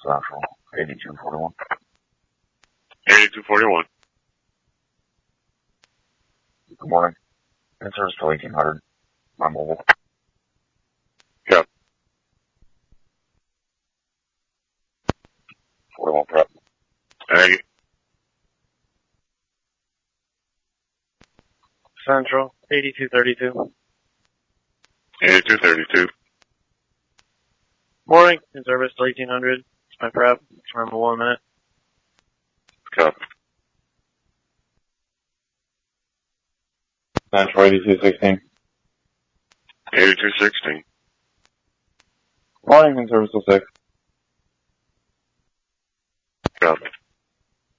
Central, 8241. 8241. Good morning. In service till 1800. My mobile. Yep. 41 prep. Aggie. Central, 8232. 8232. Morning, in service till 1800. It's my prep. Remember 1 minute. Copy. Central, 8216. 8216. Morning, in service till 6. Copy.